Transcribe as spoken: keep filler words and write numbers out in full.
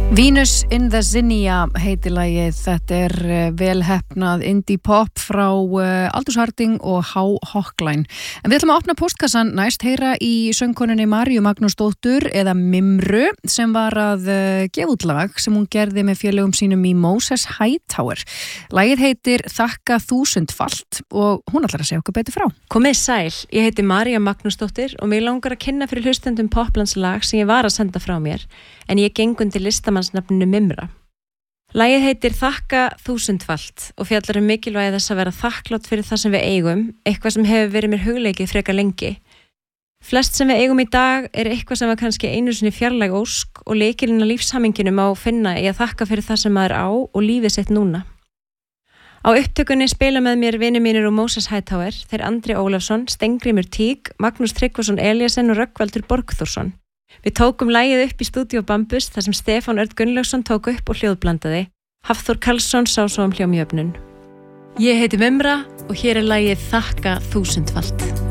Venus in the Zinnia heitir lagið. Þetta er vel heppnað indie pop frá Aldous Harding og H. Hochlein. En við ætlum að opna postkassan næst, heyra í söngkonunni Maríu Magnúsdóttur eða Mimru sem var að gefa út lag sem hún gerði með félögum sínum í Moses Hightower. Lagið heitir Þakka þúsundfalt og hún ætlar að segja okkur betur frá. Komið sæl, ég heiti Maríu Magnúsdóttir og mig langar að kynna fyrir hlustendum poplandslag sem ég var að senda frá mér, en ég geng undir listamannsnafninu Mimra. Lagið heitir Þakka þúsundfalt og fjallar um mikilvægi þess að vera þakklátt fyrir það sem við eigum, eitthvað sem hefur verið mér hugleikið frekar lengi. Flest sem við eigum í dag er eitthvað sem var kannski einu sinni fjarlæg ósk og lykilinn að lífshaminginu má finna í að þakka fyrir það sem maður á og lífið sitt núna. Á upptökunni spila með mér vinir mínir og Moses Hightower, þeir Andri Ólafsson, Steingrímur Tík, Magnús Tryggvason Eliasen og Rögnvaldur Borgþórsson. Við tókum lagið upp í stúdíó Bambus þar sem Stefán Örn Gunnlaugsson tók upp og hljóðblandaði. Hafþór Karlsson sá svo um hljómjöfnun. Ég heiti Mimra og hér er lagið Þakka þúsundfalt.